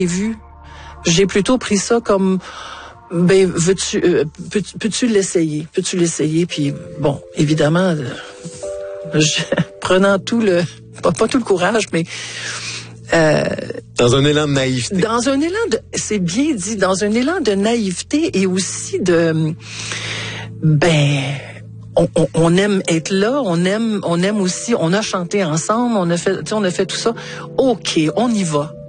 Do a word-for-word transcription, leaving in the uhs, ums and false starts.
vu. J'ai plutôt pris ça comme, ben, veux-tu, euh, peux, peux-tu l'essayer? Peux-tu l'essayer? Puis, bon, évidemment, euh, je, prenant tout le, pas, pas tout le courage, mais, euh, dans un élan de naïveté. Dans un élan de, c'est bien dit, dans un élan de naïveté et aussi de, ben, on, on, on aime être là, on aime, on aime aussi, on a chanté ensemble, on a fait, tu sais, on a fait tout ça. OK, on y va.